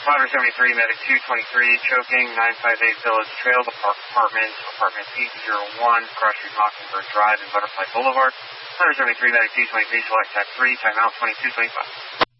573, Medic 223, choking, 958 Village Trail, apartment 801, Cross Street, Mockingbird Drive, and Butterfly Boulevard. 573, Medic 223, select TAC 3, timeout 2225.